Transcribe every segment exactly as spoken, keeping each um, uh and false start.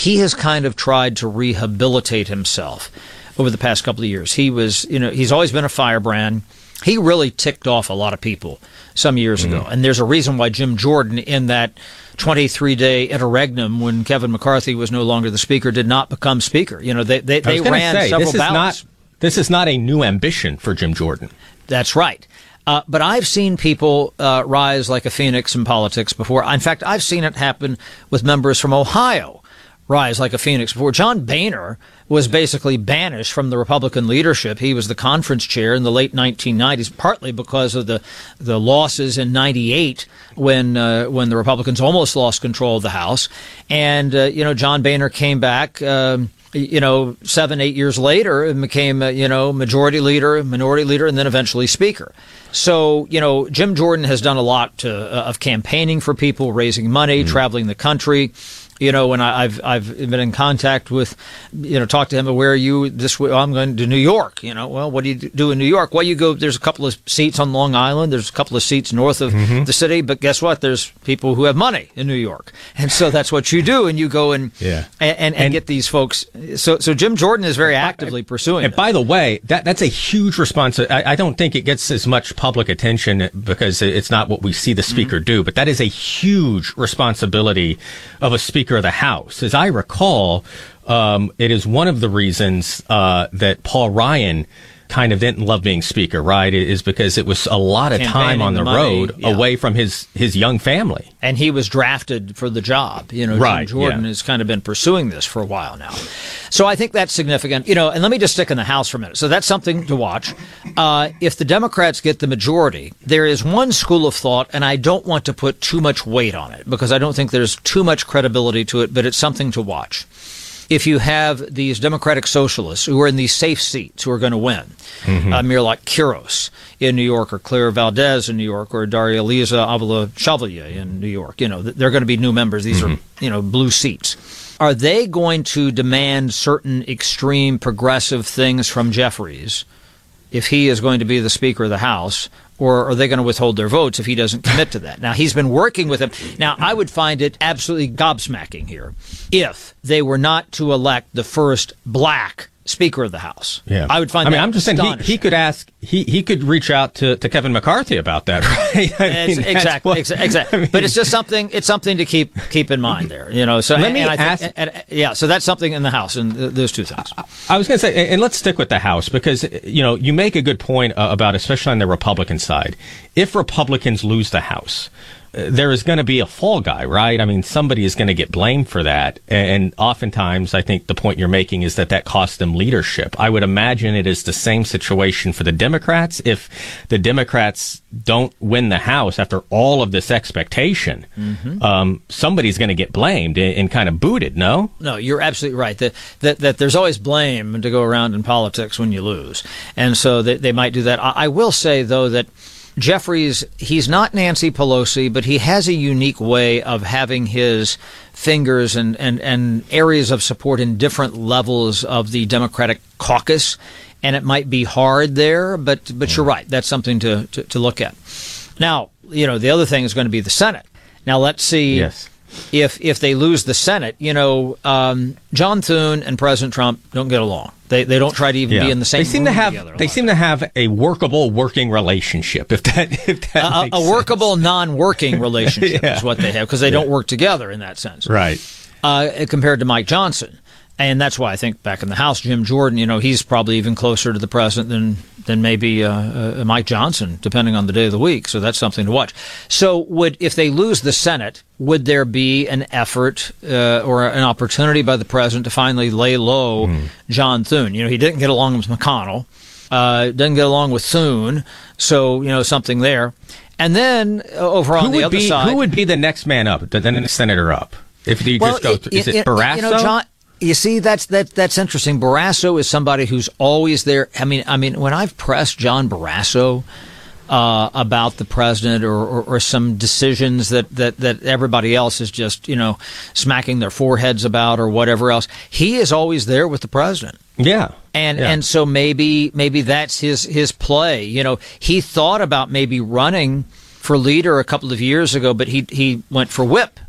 he has kind of tried to rehabilitate himself over the past couple of years. He was, you know, he's always been a firebrand. He really ticked off a lot of people some years mm-hmm. ago. And there's a reason why Jim Jordan, in that twenty-three day interregnum when Kevin McCarthy was no longer the speaker, did not become speaker. You know, they they, they ran say, several this ballots. Is not, this is not a new ambition for Jim Jordan. That's right. Uh, but I've seen people uh, rise like a phoenix in politics before. In fact, I've seen it happen with members from Ohio rise like a phoenix before. John Boehner was basically banished from the Republican leadership. He was the conference chair in the late nineteen nineties, partly because of the the losses in ninety-eight when uh, when the Republicans almost lost control of the House. And, uh, you know, John Boehner came back, um, you know, seven, eight years later and became, uh, you know, majority leader, minority leader, and then eventually speaker. So, you know, Jim Jordan has done a lot to, uh, of campaigning for people, raising money, mm-hmm. traveling the country. You know, when I, I've I've been in contact with, you know, talk to him. Where are you this week? Oh, I'm going to New York. You know, well, what do you do in New York? Well, you go. There's a couple of seats on Long Island. There's a couple of seats north of mm-hmm. the city. But guess what? There's people who have money in New York, and so that's what you do. And you go and yeah. and, and, and get these folks. So so Jim Jordan is very actively pursuing. And this. by the way, that that's a huge response. I, I don't think it gets as much public attention because it's not what we see the speaker mm-hmm. do. But that is a huge responsibility of a Speaker of the House. As I recall, um, it is one of the reasons uh, that Paul Ryan kind of didn't love being speaker, right? It is because it was a lot of time on the, the road yeah. away from his, his young family. And he was drafted for the job. You know, right, Jim Jordan yeah. has kind of been pursuing this for a while now. So I think that's significant. You know, and let me just stick in the House for a minute. So that's something to watch. Uh, if the Democrats get the majority, there is one school of thought, and I don't want to put too much weight on it because I don't think there's too much credibility to it, but it's something to watch. If you have these Democratic socialists who are in these safe seats who are going to win, mm-hmm. uh, mere like Quiros in New York or Claire Valdez in New York or Daria Liza Avila Chevalier in New York, you know, they're going to be new members. These mm-hmm. are, you know, blue seats. Are they going to demand certain extreme progressive things from Jeffries if he is going to be the Speaker of the House? Or are they going to withhold their votes if he doesn't commit to that? Now, he's been working with him. Now, I would find it absolutely gobsmacking here if they were not to elect the first black Speaker of the House. Yeah. I would find I that mean, I'm just saying he, he could ask, he, he could reach out to, to Kevin McCarthy about that, right? I mean, exactly, what, exactly. I mean, but it's just something, it's something to keep keep in mind there, you know. So let and, me and I ask, think, and, and, yeah, so that's something in the House, and th- those two things. I, I was going to say, and let's stick with the House, because, you know, you make a good point uh, about, especially on the Republican side, if Republicans lose the House, there is going to be a fall guy, right? I mean, somebody is going to get blamed for that. And oftentimes, I think the point you're making is that that costs them leadership. I would imagine it is the same situation for the Democrats. If the Democrats don't win the House after all of this expectation, mm-hmm. um, somebody's going to get blamed and, and kind of booted, no? No, you're absolutely right. That, that that there's always blame to go around in politics when you lose. And so they, they might do that. I, I will say, though, that Jeffries, he's not Nancy Pelosi, but he has a unique way of having his fingers and, and, and areas of support in different levels of the Democratic caucus. And it might be hard there, but but you're right. That's something to, to, to look at. Now, you know, the other thing is going to be the Senate. Now, let's see yes. if if they lose the Senate. You know, um, John Thune and President Trump don't get along. They they don't try to even yeah. be in the same they seem room to have, together. They seem to have a workable working relationship, if that, if that uh, makes A workable sense. non-working relationship yeah. is what they have, because they yeah. don't work together in that sense. Right. Uh, compared to Mike Johnson. And that's why I think back in the House, Jim Jordan, you know, he's probably even closer to the president than than maybe uh, uh, Mike Johnson, depending on the day of the week. So that's something to watch. So would if they lose the Senate, would there be an effort uh, or an opportunity by the president to finally lay low mm. John Thune? You know, he didn't get along with McConnell, uh, didn't get along with Thune, so, you know, something there. And then uh, over on who the would other be, side. Who would be the next man up, the next senator up? If you well, just go it, through, is it, it Barrasso? You know, John, You see, that's that that's interesting. Barrasso is somebody who's always there. I mean, I mean, when I've pressed John Barrasso uh, about the president or, or, or some decisions that, that, that everybody else is just, you know, smacking their foreheads about or whatever else, he is always there with the president. Yeah. And yeah. and so maybe maybe that's his his play. You know, he thought about maybe running for leader a couple of years ago, but he he went for whip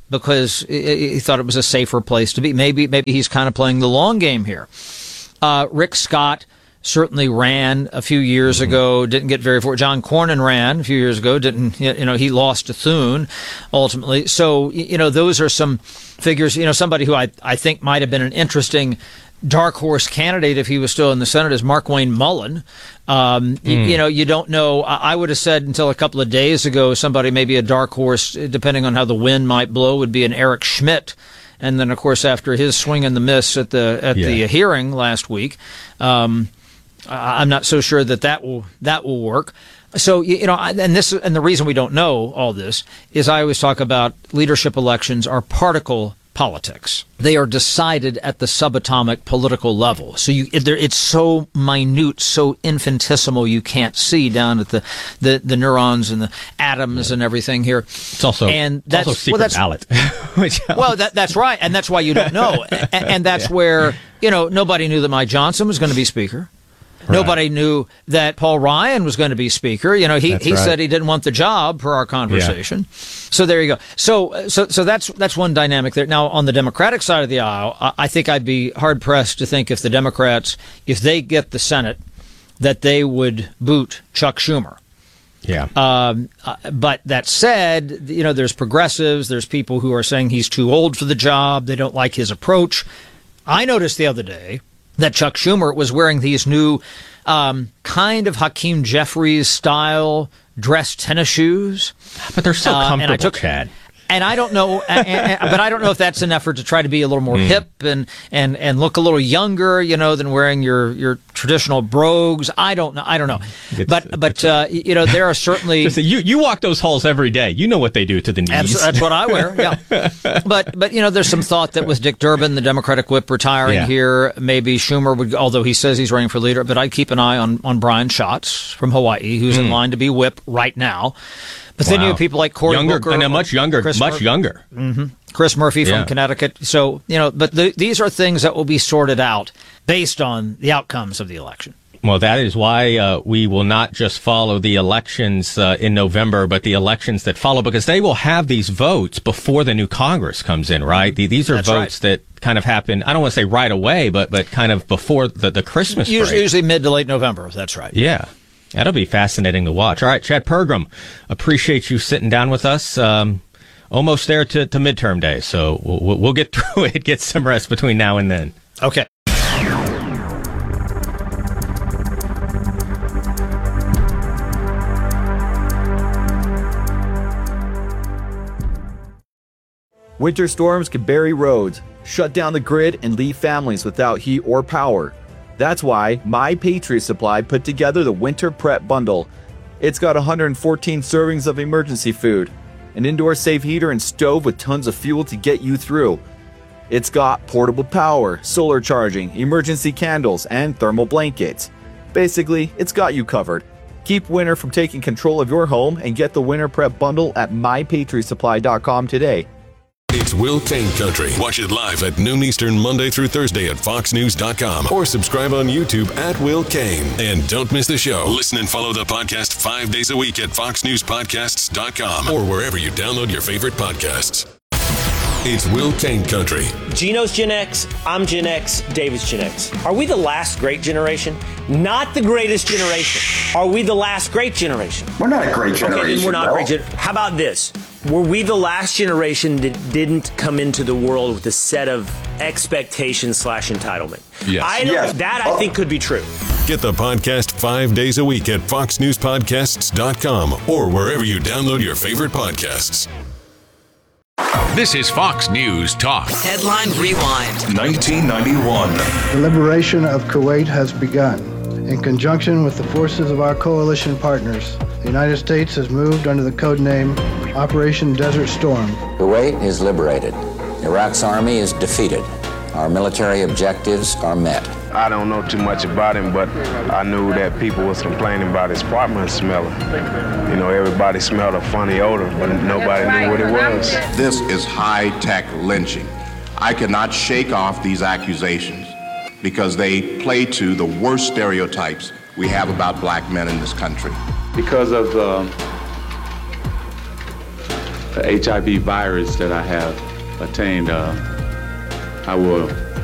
because he, he thought it was a safer place to be. Maybe maybe he's kind of playing the long game here. Uh, Rick Scott certainly ran a few years mm-hmm. ago, didn't get very far. John Cornyn ran a few years ago, didn't, you know, he lost to Thune ultimately. So, you know, those are some figures, you know, somebody who I, I think might have been an interesting dark horse candidate if he was still in the Senate is Markwayne Mullin. Um, mm. you, you know, you don't know. I, I would have said until a couple of days ago, somebody maybe a dark horse, depending on how the wind might blow, would be an Eric Schmidt. And then, of course, after his swing and the miss at the at yeah. the hearing last week, um, I'm not so sure that that will that will work. So, you know, and this and the reason we don't know all this is I always talk about leadership elections are particle politics. They are decided at the subatomic political level. So you, it's so minute, so infinitesimal, you can't see down at the, the, the neurons and the atoms yeah. and everything here. It's also, and it's that's, also secret well, that's, ballot. Which well, that, that's right. And that's why you don't know. and, and that's yeah. where, you know, nobody knew that Mike Johnson was going to be Speaker. Right. Nobody knew that Paul Ryan was going to be Speaker. You know, he, he right. said he didn't want the job per our conversation. Yeah. So there you go. So so so that's that's one dynamic there. Now, on the Democratic side of the aisle, I think I'd be hard pressed to think if the Democrats, if they get the Senate, that they would boot Chuck Schumer. Yeah. Um, but that said, you know, there's progressives, there's people who are saying he's too old for the job. They don't like his approach. I noticed the other day that Chuck Schumer was wearing these new um, kind of Hakeem Jeffries style dress tennis shoes. But they're so uh, comfortable, and I took, Chad. And I don't know, and, and, but I don't know if that's an effort to try to be a little more mm. hip and, and, and look a little younger, you know, than wearing your, your traditional brogues. I don't know. I don't know. It's, but but uh, you know, there are certainly you you walk those halls every day. You know what they do to the knees. That's, that's what I wear. Yeah. but but you know, there's some thought that with Dick Durbin, the Democratic whip, retiring yeah. here, maybe Schumer would, although he says he's running for leader. But I'd keep an eye on on Brian Schatz from Hawaii, who's mm. in line to be whip right now. But wow. then you have people like Cory younger, Booker. And a much younger, Chris much Murphy. younger. Mm-hmm. Chris Murphy from yeah. Connecticut. So, you know, but the, these are things that will be sorted out based on the outcomes of the election. Well, that is why uh, we will not just follow the elections uh, in November, but the elections that follow, because they will have these votes before the new Congress comes in, right? The, these are That's votes right. that kind of happen, I don't want to say right away, but but kind of before the, the Christmas break. Usually, usually mid to late November. That's right. Yeah. That'll be fascinating to watch. All right, Chad Pergram, appreciate you sitting down with us. Um, almost there to, to midterm day, so we'll, we'll get through it, get some rest between now and then. Okay. Winter storms can bury roads, shut down the grid, and leave families without heat or power. That's why My Patriot Supply put together the Winter Prep Bundle. It's got one hundred fourteen servings of emergency food, an indoor safe heater and stove with tons of fuel to get you through. It's got portable power, solar charging, emergency candles, and thermal blankets. Basically, it's got you covered. Keep winter from taking control of your home and get the Winter Prep Bundle at my patriot supply dot com today. It's Will Cain Country. Watch it live at noon Eastern, Monday through Thursday at fox news dot com or subscribe on YouTube at Will Cain. And don't miss the show. Listen and follow the podcast five days a week at fox news podcasts dot com or wherever you download your favorite podcasts. It's Will Cain Country. Gino's Gen X, I'm Gen X, David's Gen X. Are we the last great generation? Not the greatest generation. Are we the last great generation? We're not a great generation. Okay, then we're not no. a great generation. How about this? Were we the last generation that didn't come into the world with a set of expectations slash entitlement? Yes. I don't, yes. That I think could be true. Get the podcast five days a week at fox news podcasts dot com or wherever you download your favorite podcasts. This is Fox News Talk. Headline Rewind. nineteen ninety-one. The liberation of Kuwait has begun. In conjunction with the forces of our coalition partners, the United States has moved under the code name Operation Desert Storm. Kuwait is liberated. Iraq's army is defeated. Our military objectives are met. I don't know too much about him, but I knew that people was complaining about his apartment smelling. You know, everybody smelled a funny odor, but nobody knew what it was. This is high-tech lynching. I cannot shake off these accusations because they play to the worst stereotypes we have about black men in this country. Because of the H I V virus that I have attained, uh, I will